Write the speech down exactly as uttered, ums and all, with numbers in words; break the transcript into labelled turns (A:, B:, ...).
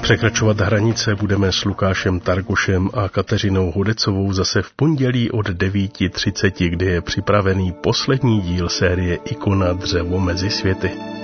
A: Překračovat hranice budeme s Lukášem Targošem a Kateřinou Hudecovou zase v pondělí od devět třicet, kdy je připravený poslední díl série Ikona dřevo mezi světy.